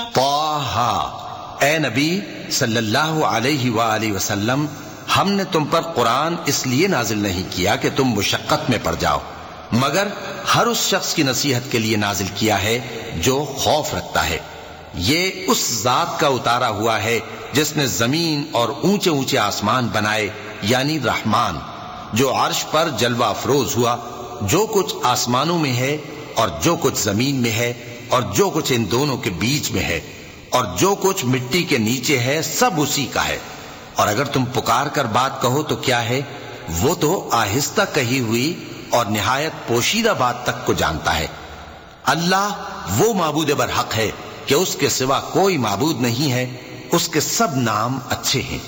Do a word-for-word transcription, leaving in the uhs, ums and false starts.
ताहा, ए नबी सल्लल्लाहु अलैहि वालैहि वसल्लम, हमने तुम पर कुरान इसलिए नाजिल नहीं किया कि तुम मुशक्कत में पड़ जाओ, मगर हर उस शख्स की नसीहत के लिए नाजिल किया है जो खौफ रखता है। ये उस जात का उतारा हुआ है जिसने जमीन और ऊंचे ऊंचे आसमान बनाए, यानी रहमान, जो अर्श पर जलवा अफरोज हुआ। जो कुछ आसमानों में है और जो कुछ जमीन में है और जो कुछ इन दोनों के बीच में है और जो कुछ मिट्टी के नीचे है, सब उसी का है। और अगर तुम पुकार कर बात कहो तो क्या है, वो तो आहिस्ता कही हुई और निहायत पोशीदा बात तक को जानता है। अल्लाह वो माबूद बरहक है कि उसके सिवा कोई माबूद नहीं है, उसके सब नाम अच्छे हैं।